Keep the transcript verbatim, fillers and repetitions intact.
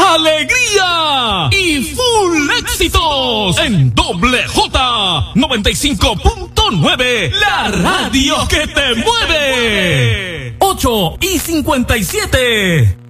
alegría y full éxitos en Doble J noventa y cinco punto nueve, la radio que te mueve. ocho y cincuenta y siete.